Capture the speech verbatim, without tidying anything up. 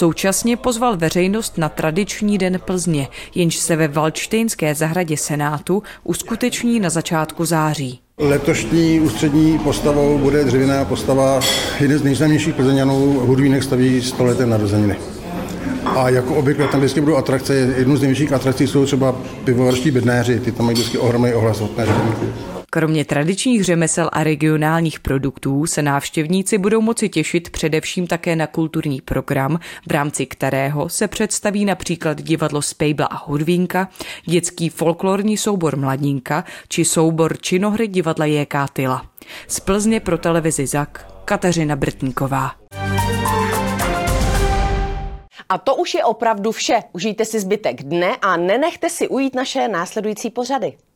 Současně pozval veřejnost na tradiční den Plzně, jenž se ve Valdštejnské zahradě Senátu uskuteční na začátku září. Letošní ústřední postavou bude dřevěná postava jeden z nejznámějších Plzeňanů, Hudvínek slaví stoleté narozeniny. A jako obvykle tam vždycky budou atrakce. Jednou z největších atrakcí jsou třeba pivovarští bednéři, ty tam mají vždycky ohromný ohlas od řemeslníků. Kromě tradičních řemesel a regionálních produktů se návštěvníci budou moci těšit především také na kulturní program, v rámci kterého se představí například divadlo Spejbla a Hudvínka, dětský folklorní soubor Mladinka či soubor činohry divadla J K Tyla. Z Plzně pro televizi Zak Kateřina Brtníková. A to už je opravdu vše. Užijte si zbytek dne a nenechte si ujít naše následující pořady.